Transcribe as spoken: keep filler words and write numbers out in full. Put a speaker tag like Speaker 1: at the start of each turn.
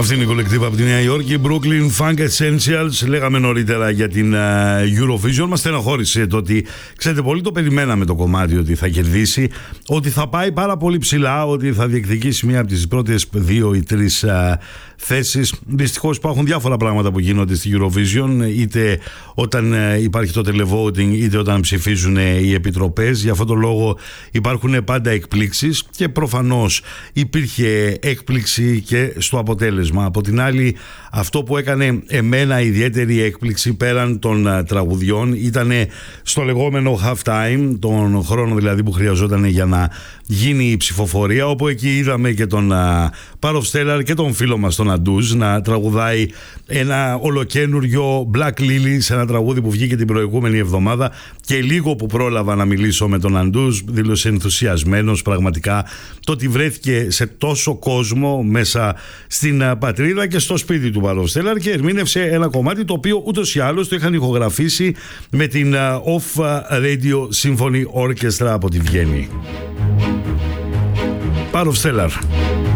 Speaker 1: Αυτή είναι η κολεκτίβα από τη Νέα Υόρκη, Brooklyn Funk Essentials. Λέγαμε νωρίτερα για την Eurovision. Μας στεναχώρησε το ότι, ξέρετε, πολύ το περιμέναμε το κομμάτι ότι θα κερδίσει, ότι θα πάει πάρα πολύ ψηλά, ότι θα διεκδικήσει μία από τις πρώτες δύο ή τρεις θέσεις. Δυστυχώς υπάρχουν διάφορα πράγματα που γίνονται στη Eurovision, είτε όταν υπάρχει το televoting, είτε όταν ψηφίζουν οι επιτροπές. Για αυτόν τον λόγο υπάρχουν πάντα εκπλήξεις και προφανώς υπήρχε έκπληξη και στο αποτέλεσμα. Από την άλλη, αυτό που έκανε εμένα ιδιαίτερη έκπληξη πέραν των uh, τραγουδιών ήταν στο λεγόμενο half time, τον χρόνο δηλαδή που χρειαζόταν για να γίνει η ψηφοφορία, όπου εκεί είδαμε και τον Power of Stellar και τον φίλο μας τον Αντούζ να τραγουδάει ένα ολοκένουργιο Black Lily, σε ένα τραγούδι που βγήκε την προηγούμενη εβδομάδα, και λίγο που πρόλαβα να μιλήσω με τον Αντούζ δήλωσε ενθουσιασμένος πραγματικά το ότι βρέθηκε σε τόσο κόσμο μέσα στην πατρίδα και στο σπίτι του Power of Stellar και ερμήνευσε ένα κομμάτι το οποίο ούτως ή άλλως το είχαν ηχογραφήσει με την Off Radio Symphony Orchestra από τη Βιέννη. Power of Stellar.